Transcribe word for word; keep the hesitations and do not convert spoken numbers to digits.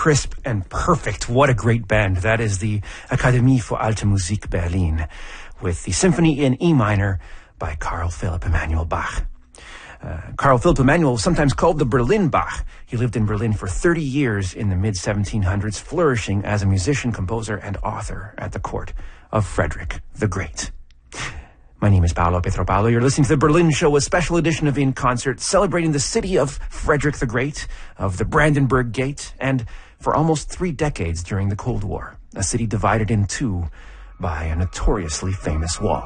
crisp and perfect. What a great band. That is the Akademie für Alte Musik Berlin with the Symphony in E minor by Carl Philipp Emanuel Bach. Uh, Carl Philipp Emanuel was sometimes called the Berlin Bach. He lived in Berlin for thirty years in the mid seventeen hundreds, flourishing as a musician, composer, and author at the court of Frederick the Great. My name is Paolo Petropalo. You're listening to the Berlin Show, a special edition of In Concert, celebrating the city of Frederick the Great, of the Brandenburg Gate, and for almost three decades during the Cold War, a city divided in two by a notoriously famous wall.